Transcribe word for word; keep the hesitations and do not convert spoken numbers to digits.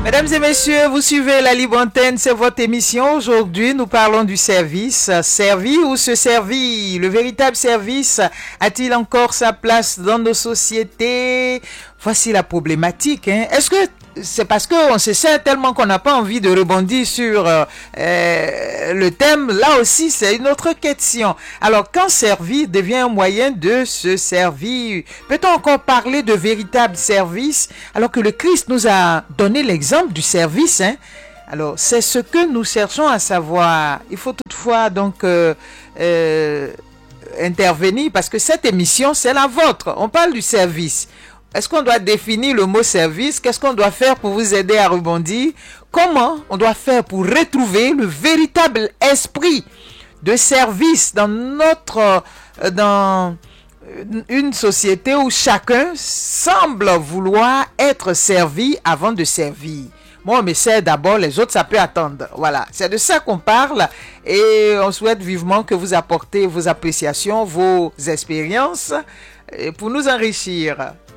Mesdames et messieurs, vous suivez la Libre Antenne, c'est votre émission. Aujourd'hui, nous parlons du service. Servir ou se servir? Le véritable service a-t-il encore sa place dans nos sociétés? Voici la problématique. Hein. Est-ce que c'est parce qu'on se sert tellement qu'on n'a pas envie de rebondir sur euh, euh, le thème? Là aussi, c'est une autre question. Alors, quand servir devient un moyen de se servir, peut-on encore parler de véritable service alors que le Christ nous a donné l'exemple du service, hein? Alors, c'est ce que nous cherchons à savoir. Il faut toutefois donc euh, euh, intervenir parce que cette émission, c'est la vôtre. On parle du service. Est-ce qu'on doit définir le mot service? Qu'est-ce qu'on doit faire pour vous aider à rebondir? Comment on doit faire pour retrouver le véritable esprit de service dans notre, dans une société où chacun semble vouloir être servi avant de servir? Moi, on me sert d'abord, les autres, ça peut attendre. Voilà, c'est de ça qu'on parle et on souhaite vivement que vous apportez vos appréciations, vos expériences pour nous enrichir.